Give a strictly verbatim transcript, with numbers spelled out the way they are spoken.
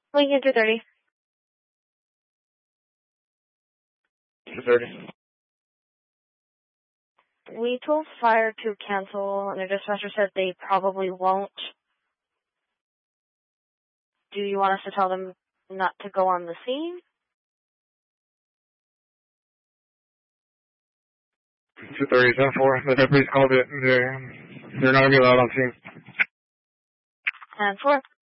Lincoln two thirty. two thirty. We told fire to cancel, and the dispatcher said they probably won't. Do you want us to tell them not to go on the scene? two thirty, ten four. The deputies called it. They're, they're not going to be allowed on scene. ten four.